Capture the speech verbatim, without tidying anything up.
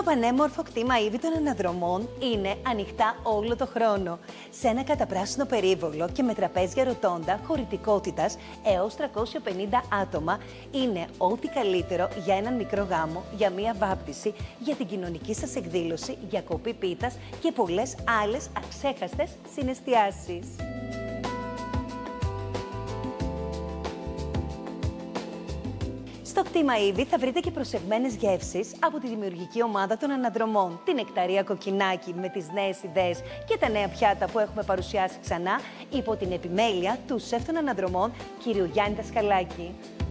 Το πανέμορφο κτήμα Ήβη των Αναδρομών είναι ανοιχτά όλο το χρόνο. Σε ένα καταπράσινο περίβολο και με τραπέζια ροτόντα χωρητικότητας έως τριακόσια πενήντα άτομα, είναι ό,τι καλύτερο για έναν μικρό γάμο, για μία βάπτιση, για την κοινωνική σας εκδήλωση, για κοπή πίτας και πολλές άλλες αξέχαστες συναισθιάσεις. Στο κτήμα Ήβη θα βρείτε και προσεγμένες γεύσεις από τη δημιουργική ομάδα των Αναδρομών, την Νεκταρία Κοκκινάκη με τις νέες ιδέες και τα νέα πιάτα που έχουμε παρουσιάσει ξανά υπό την επιμέλεια του σεφ των Αναδρομών, κ. Γιάννη Δασκαλάκη.